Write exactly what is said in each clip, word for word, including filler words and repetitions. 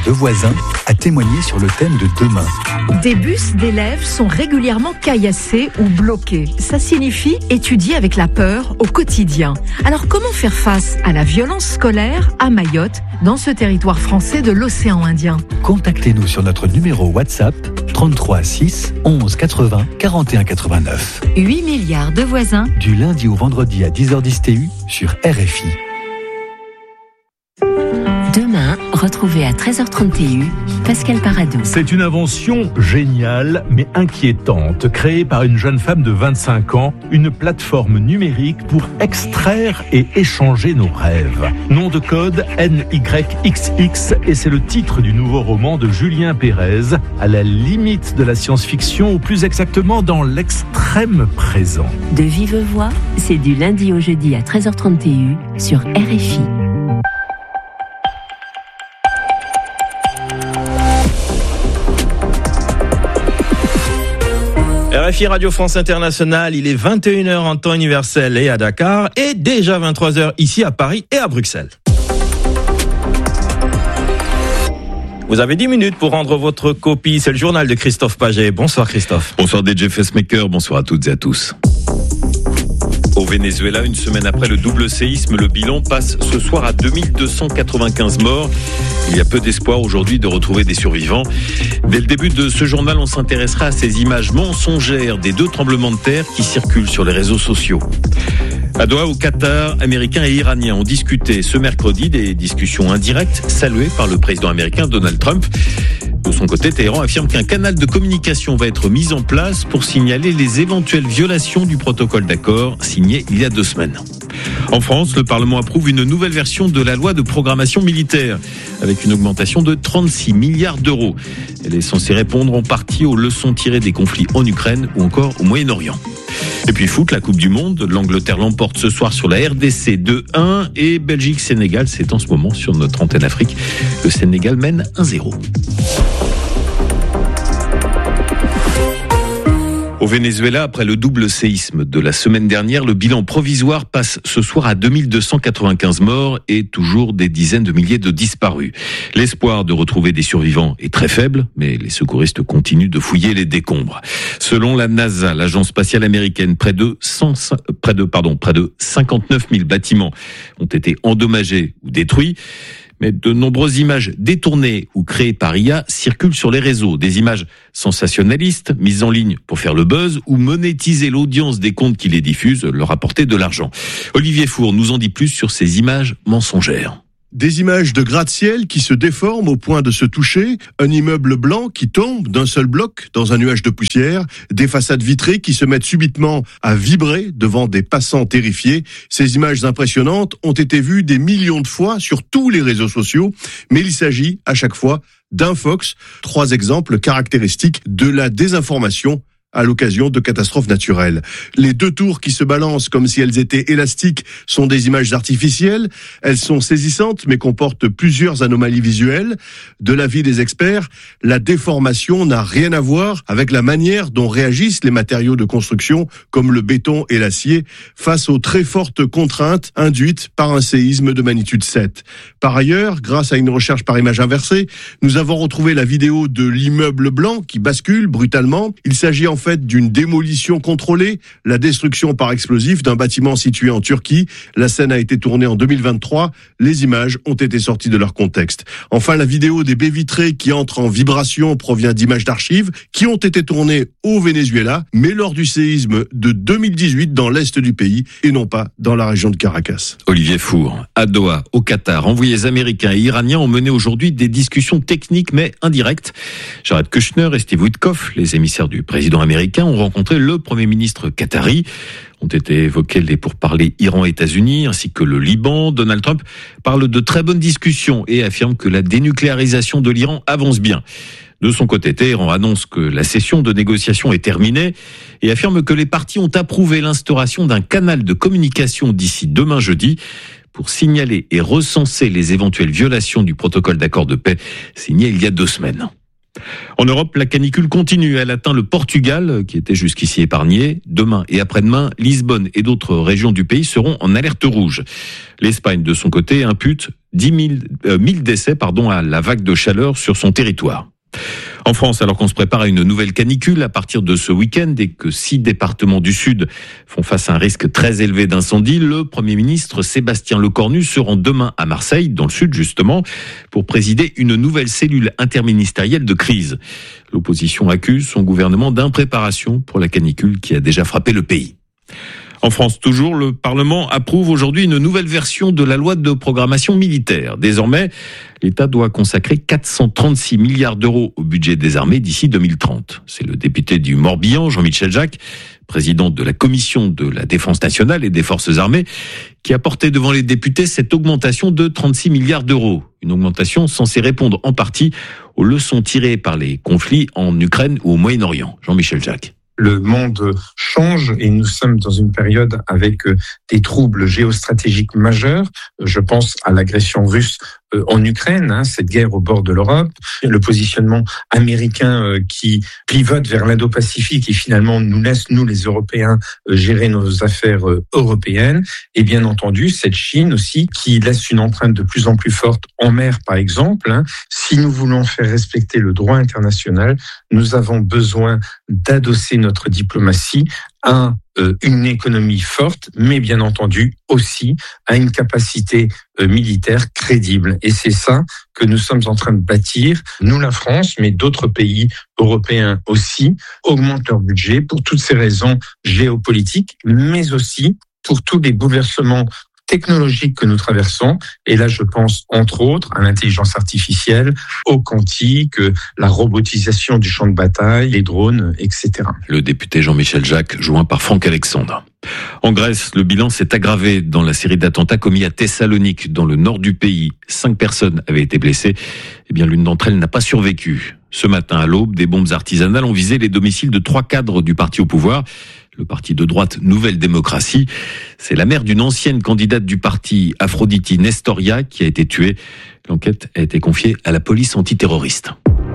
de voisins a témoigné sur le thème de demain. Des bus d'élèves sont régulièrement caillassés ou bloqués. Ça signifie étudier avec la peur au quotidien. Alors comment faire face à la violence scolaire à Mayotte, dans ce territoire français de l'océan Indien ? Contactez-nous sur notre numéro WhatsApp trente-trois six onze quatre-vingts quarante et un quatre-vingt-neuf. huit milliards de voisins. Du lundi au vendredi à dix heures dix T U sur R F I. Demain, retrouvez à treize heures trente T U Pascal Paradou. C'est une invention géniale mais inquiétante, créée par une jeune femme de vingt-cinq ans, une plateforme numérique pour extraire et échanger nos rêves. Nom de code N Y X X et c'est le titre du nouveau roman de Julien Pérez, à la limite de la science-fiction ou plus exactement dans l'extrême présent. De vive voix, c'est du lundi au jeudi à treize heures trente T U sur R F I. R F I Radio France Internationale, il est vingt et une heures en temps universel et à Dakar, et déjà vingt-trois heures ici à Paris et à Bruxelles. Vous avez dix minutes pour rendre votre copie, c'est le journal de Christophe Paget. Bonsoir Christophe. Bonsoir D J Fessmaker, bonsoir à toutes et à tous. Au Venezuela, une semaine après le double séisme, le bilan passe ce soir à deux mille deux cent quatre-vingt-quinze morts. Il y a peu d'espoir aujourd'hui de retrouver des survivants. Dès le début de ce journal, on s'intéressera à ces images mensongères des deux tremblements de terre qui circulent sur les réseaux sociaux. À Doha, au Qatar, Américains et Iraniens ont discuté ce mercredi des discussions indirectes saluées par le président américain Donald Trump. De son côté, Téhéran affirme qu'un canal de communication va être mis en place pour signaler les éventuelles violations du protocole d'accord signé il y a deux semaines. En France, le Parlement approuve une nouvelle version de la loi de programmation militaire avec une augmentation de trente-six milliards d'euros. Elle est censée répondre en partie aux leçons tirées des conflits en Ukraine ou encore au Moyen-Orient. Et puis foot, la Coupe du Monde, l'Angleterre l'emporte ce soir sur la R D C deux un et Belgique-Sénégal, c'est en ce moment sur notre antenne Afrique. Le Sénégal mène un zéro. Au Venezuela, après le double séisme de la semaine dernière, le bilan provisoire passe ce soir à deux mille deux cent quatre-vingt-quinze morts et toujours des dizaines de milliers de disparus. L'espoir de retrouver des survivants est très faible, mais les secouristes continuent de fouiller les décombres. Selon la NASA, l'agence spatiale américaine, près de cent, près de, pardon, près de cinquante-neuf mille bâtiments ont été endommagés ou détruits. Mais de nombreuses images détournées ou créées par I A circulent sur les réseaux. Des images sensationnalistes, mises en ligne pour faire le buzz ou monétiser l'audience des comptes qui les diffusent, leur apporter de l'argent. Olivier Four nous en dit plus sur ces images mensongères. Des images de gratte-ciel qui se déforment au point de se toucher, un immeuble blanc qui tombe d'un seul bloc dans un nuage de poussière, des façades vitrées qui se mettent subitement à vibrer devant des passants terrifiés. Ces images impressionnantes ont été vues des millions de fois sur tous les réseaux sociaux, mais il s'agit à chaque fois d'infox, trois exemples caractéristiques de la désinformation à l'occasion de catastrophes naturelles. Les deux tours qui se balancent comme si elles étaient élastiques sont des images artificielles. Elles sont saisissantes mais comportent plusieurs anomalies visuelles. De l'avis des experts, la déformation n'a rien à voir avec la manière dont réagissent les matériaux de construction comme le béton et l'acier face aux très fortes contraintes induites par un séisme de magnitude sept. Par ailleurs, grâce à une recherche par image inversée, nous avons retrouvé la vidéo de l'immeuble blanc qui bascule brutalement. Il s'agit en fait d'une démolition contrôlée, la destruction par explosif d'un bâtiment situé en Turquie. La scène a été tournée en deux mille vingt-trois. Les images ont été sorties de leur contexte. Enfin, la vidéo des baies vitrées qui entrent en vibration provient d'images d'archives qui ont été tournées au Venezuela, mais lors du séisme de deux mille dix-huit dans l'est du pays et non pas dans la région de Caracas. Olivier Four, à Doha, au Qatar, envoyés américains et iraniens ont mené aujourd'hui des discussions techniques mais indirectes. Jared Kushner et Steve Witkoff, les émissaires du président américain, Américains ont rencontré le Premier ministre qatari. Ont été évoqués les pourparlers Iran-États-Unis ainsi que le Liban. Donald Trump parle de très bonnes discussions et affirme que la dénucléarisation de l'Iran avance bien. De son côté, Téhéran annonce que la session de négociation est terminée et affirme que les parties ont approuvé l'instauration d'un canal de communication d'ici demain jeudi pour signaler et recenser les éventuelles violations du protocole d'accord de paix signé il y a deux semaines. En Europe, la canicule continue. Elle atteint le Portugal, qui était jusqu'ici épargné. Demain et après-demain, Lisbonne et d'autres régions du pays seront en alerte rouge. L'Espagne, de son côté, impute dix mille, euh, mille décès pardon, à la vague de chaleur sur son territoire. En France, alors qu'on se prépare à une nouvelle canicule à partir de ce week-end et que six départements du Sud font face à un risque très élevé d'incendie, le Premier ministre Sébastien Lecornu se rend demain à Marseille, dans le Sud justement, pour présider une nouvelle cellule interministérielle de crise. L'opposition accuse son gouvernement d'impréparation pour la canicule qui a déjà frappé le pays. En France, toujours, le Parlement approuve aujourd'hui une nouvelle version de la loi de programmation militaire. Désormais, l'État doit consacrer quatre cent trente-six milliards d'euros au budget des armées d'ici deux mille trente. C'est le député du Morbihan, Jean-Michel Jacques, président de la Commission de la Défense nationale et des Forces armées, qui a porté devant les députés cette augmentation de trente-six milliards d'euros. Une augmentation censée répondre en partie aux leçons tirées par les conflits en Ukraine ou au Moyen-Orient. Jean-Michel Jacques. Le monde change et nous sommes dans une période avec des troubles géostratégiques majeurs. Je pense à l'agression russe en Ukraine, hein, cette guerre au bord de l'Europe, le positionnement américain euh, qui pivote vers l'Indo-Pacifique et finalement nous laisse, nous les Européens, euh, gérer nos affaires euh, européennes. Et bien entendu, cette Chine aussi qui laisse une empreinte de plus en plus forte en mer, par exemple. Hein. Si nous voulons faire respecter le droit international, nous avons besoin d'adosser notre diplomatie à euh, une économie forte, mais bien entendu aussi à une capacité euh, militaire crédible. Et c'est ça que nous sommes en train de bâtir. Nous, la France, mais d'autres pays européens aussi, augmentent leur budget pour toutes ces raisons géopolitiques, mais aussi pour tous les bouleversements technologiques que nous traversons. Et là, je pense, entre autres, à l'intelligence artificielle, au quantique, la robotisation du champ de bataille, les drones, et cetera. Le député Jean-Michel Jacques, joint par Franck Alexandre. En Grèce, le bilan s'est aggravé dans la série d'attentats commis à Thessalonique, dans le nord du pays. Cinq personnes avaient été blessées. Eh bien, l'une d'entre elles n'a pas survécu. Ce matin, à l'aube, des bombes artisanales ont visé les domiciles de trois cadres du parti au pouvoir. Le parti de droite Nouvelle Démocratie. C'est la mère d'une ancienne candidate du parti, Aphroditi Nestoria, qui a été tuée. L'enquête a été confiée à la police antiterroriste.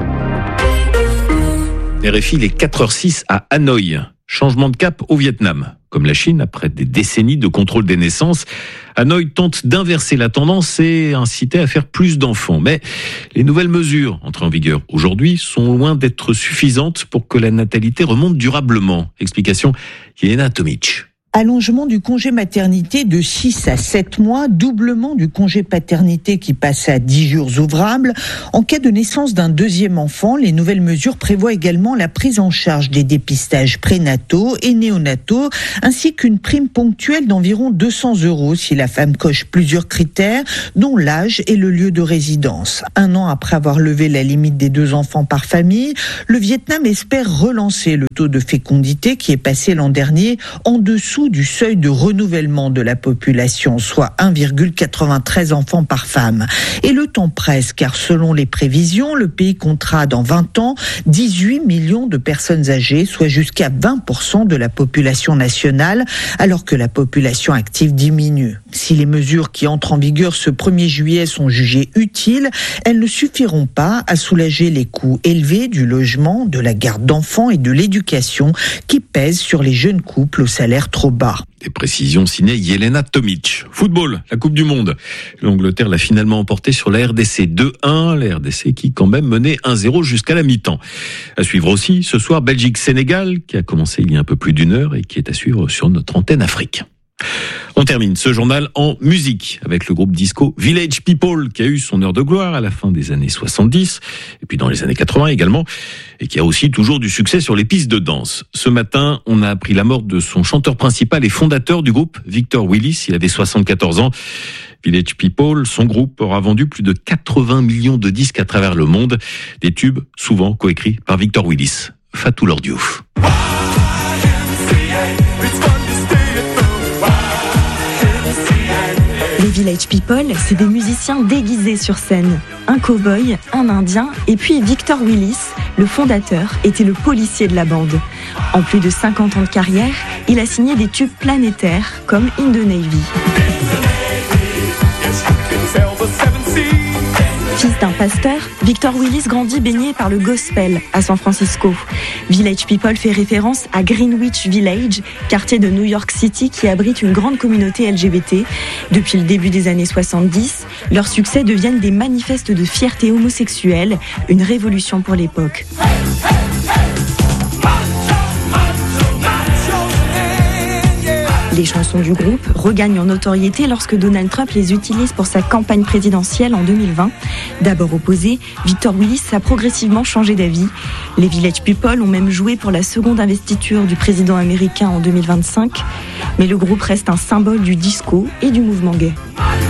R F I, les quatre heures six à Hanoï. Changement de cap au Vietnam. Comme la Chine, après des décennies de contrôle des naissances, Hanoï tente d'inverser la tendance et inciter à faire plus d'enfants. Mais les nouvelles mesures entrées en vigueur aujourd'hui sont loin d'être suffisantes pour que la natalité remonte durablement. Explication, Yelena Tomic. Allongement du congé maternité de six à sept mois, doublement du congé paternité qui passe à dix jours ouvrables. En cas de naissance d'un deuxième enfant, les nouvelles mesures prévoient également la prise en charge des dépistages prénataux et néonataux, ainsi qu'une prime ponctuelle d'environ deux cents euros si la femme coche plusieurs critères, dont l'âge et le lieu de résidence. Un an après avoir levé la limite des deux enfants par famille, le Vietnam espère relancer le taux de fécondité qui est passé l'an dernier en dessous du seuil de renouvellement de la population, soit un virgule quatre-vingt-treize enfants par femme. Et le temps presse, car selon les prévisions, le pays comptera dans vingt ans dix-huit millions de personnes âgées, soit jusqu'à vingt pour cent de la population nationale, alors que la population active diminue. Si les mesures qui entrent en vigueur ce premier juillet sont jugées utiles, elles ne suffiront pas à soulager les coûts élevés du logement, de la garde d'enfants et de l'éducation qui pèsent sur les jeunes couples au salaire trop bas. Des précisions signées Yelena Tomic. Football, la Coupe du Monde. L'Angleterre l'a finalement emporté sur la R D C deux un. La R D C qui quand même menait un zéro jusqu'à la mi-temps. À suivre aussi ce soir Belgique-Sénégal qui a commencé il y a un peu plus d'une heure et qui est à suivre sur notre antenne Afrique. On termine ce journal en musique avec le groupe disco Village People qui a eu son heure de gloire à la fin des années soixante-dix et puis dans les années quatre-vingts également et qui a aussi toujours du succès sur les pistes de danse. Ce matin, on a appris la mort de son chanteur principal et fondateur du groupe, Victor Willis. Il avait soixante-quatorze ans. Village People, son groupe aura vendu plus de quatre-vingts millions de disques à travers le monde. Des tubes souvent coécrits par Victor Willis. Fatou Lord Diouf. Les Village People, c'est des musiciens déguisés sur scène. Un cow-boy, un indien et puis Victor Willis, le fondateur, était le policier de la bande. En plus de cinquante ans de carrière, il a signé des tubes planétaires comme In the Navy. Fils d'un pasteur, Victor Willis grandit baigné par le gospel à San Francisco. Village People fait référence à Greenwich Village, quartier de New York City qui abrite une grande communauté L G B T. Depuis le début des années soixante-dix, leurs succès deviennent des manifestes de fierté homosexuelle, une révolution pour l'époque. Les chansons du groupe regagnent en notoriété lorsque Donald Trump les utilise pour sa campagne présidentielle en deux mille vingt. D'abord opposé, Victor Willis a progressivement changé d'avis. Les Village People ont même joué pour la seconde investiture du président américain en deux mille vingt-cinq. Mais le groupe reste un symbole du disco et du mouvement gay.